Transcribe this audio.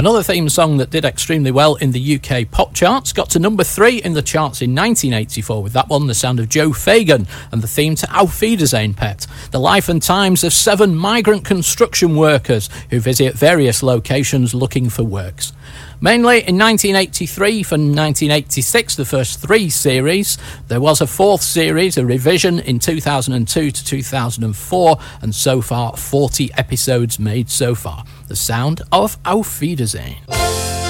Another theme song that did extremely well in the UK pop charts, got to number 3 in the charts in 1984 with that one, the sound of Joe Fagan, and the theme to Auf Wiedersehen, Pet, the life and times of 7 migrant construction workers who visit various locations looking for works. Mainly in 1983 for 1986, the first 3 series. There was a 4th series, a revision in 2002 to 2004, and so far 40 episodes made so far. The sound of Auf Wiedersehen.